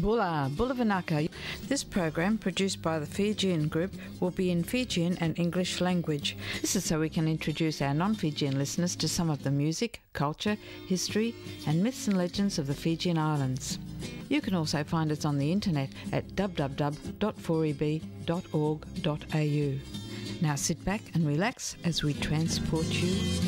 Bula Bulavanaka. This program, produced by the Fijian Group, will be in Fijian and English language. This is so we can introduce our non-Fijian listeners to some of the music, culture, history and myths and legends of the Fijian Islands. You can also find us on the internet at www.4eb.org.au. Now sit back and relax as we transport you